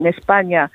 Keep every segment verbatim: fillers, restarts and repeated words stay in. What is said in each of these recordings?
en España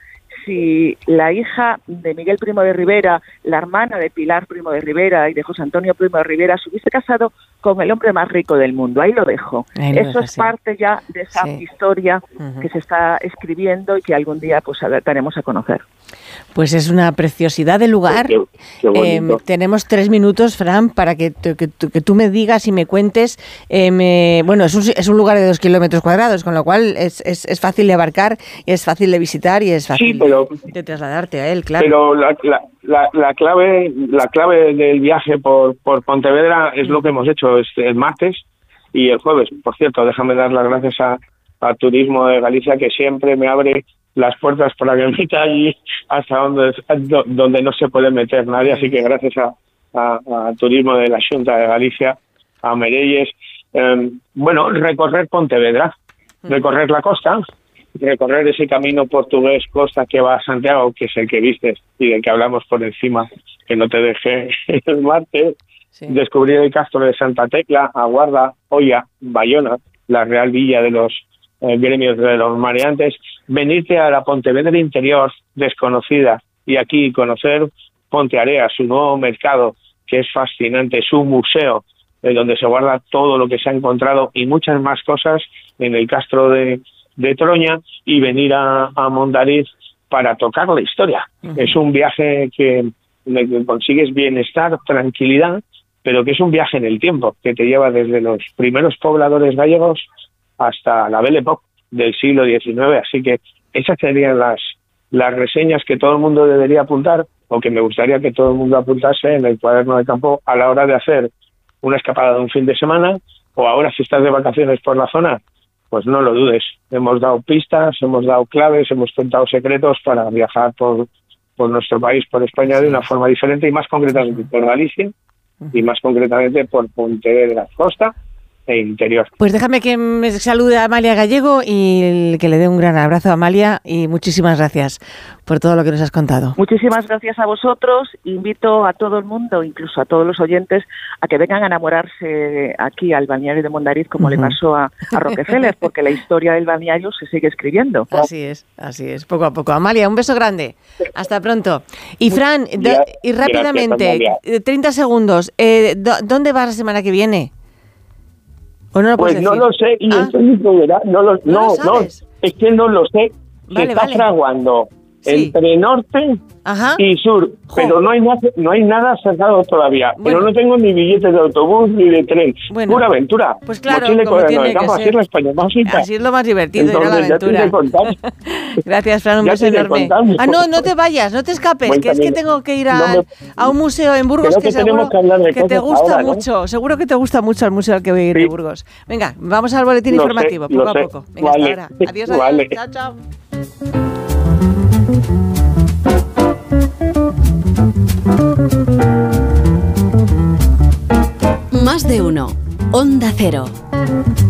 si la hija de Miguel Primo de Rivera, la hermana de Pilar Primo de Rivera y de José Antonio Primo de Rivera, se hubiese casado con el hombre más rico del mundo. Ahí lo dejo. Ahí lo Eso dejo, es sí. parte ya de esa Sí. historia Uh-huh. que se está escribiendo y que algún día pues daremos a conocer. Pues es una preciosidad de lugar. Qué, qué eh, tenemos tres minutos, Fran, para que, t- que, t- que tú me digas y me cuentes. Eh, me, bueno, es un, es un lugar de dos kilómetros cuadrados, con lo cual es, es, es fácil de abarcar, es fácil de visitar y es fácil Sí, pero, de, de trasladarte a él, claro. Pero la, la, la, la clave la clave del viaje por, por Pontevedra es lo que hemos hecho este, el martes y el jueves. Por cierto, déjame dar las gracias a, a Turismo de Galicia, que siempre me abre las puertas para que me meta allí hasta donde, donde no se puede meter nadie. Así que gracias a, a, a Turismo de la Xunta de Galicia, a Merelles. Eh, bueno, recorrer Pontevedra, recorrer la costa, recorrer ese camino portugués costa que va a Santiago, que es el que vistes y del que hablamos por encima, que no te dejé el martes. Sí. Descubrir el castro de Santa Tecla, Aguarda, Oia, Bayona, la Real Villa de los eh, gremios de los mareantes, venirte a la Pontevedra interior desconocida y aquí conocer Pontearea, su nuevo mercado, que es fascinante, su museo, eh, donde se guarda todo lo que se ha encontrado y muchas más cosas en el castro de, de Troña, y venir a, a Mondariz para tocar la historia. Uh-huh. Es un viaje que, en el que consigues bienestar, tranquilidad, pero que es un viaje en el tiempo, que te lleva desde los primeros pobladores gallegos hasta la Belle Époque del siglo diecinueve. Así que esas serían las, las reseñas que todo el mundo debería apuntar, o que me gustaría que todo el mundo apuntase en el cuaderno de campo a la hora de hacer una escapada de un fin de semana, o ahora si estás de vacaciones por la zona, pues no lo dudes. Hemos dado pistas, hemos dado claves, hemos contado secretos para viajar por, por nuestro país, por España, de una forma diferente, y más concretamente por Galicia, y más concretamente por Pontevedra, costa e interior. Pues déjame que me salude a Amalia Gallego y que le dé un gran abrazo a Amalia, y muchísimas gracias por todo lo que nos has contado. Muchísimas gracias a vosotros. Invito a todo el mundo, incluso a todos los oyentes, a que vengan a enamorarse aquí al balneario de Mondariz, como uh-huh. le pasó a, a Rockefeller, porque la historia del balneario se sigue escribiendo. Así es, así es, poco a poco. Amalia, un beso grande. Hasta pronto. Y Fran, do, y rápidamente, gracias, treinta segundos, eh, ¿dónde vas la semana que viene? ¿O no lo pues puedes decir? No lo sé, y ah. estoy en Pontevedra, no lo, no, no, no, es que no lo sé. Vale, se está vale. fraguando sí. entre norte Ajá. y sur, jo. pero no hay nada, no hay nada cerrado todavía. Bueno. Pero no tengo ni billetes de autobús ni de tren. Bueno. Pura aventura. Pues claro, Mochila como tiene que así ser. es la España más rica. Así es lo más divertido, Entonces, ir a la aventura. Gracias, Fran, un ya beso enorme. Ah, no, no te vayas, no te escapes, Voy que es que tengo que ir a, no me... a un museo en Burgos Creo que, que seguro que, hablar de que te gusta ahora, mucho. ¿no? Seguro que te gusta mucho el museo al que voy a ir, sí. de Burgos. Venga, vamos al boletín lo informativo, sé, poco a sé. poco. Venga, vale. hasta ahora. Adiós, adiós. Vale. Chao, chao. Más de uno. Onda Cero.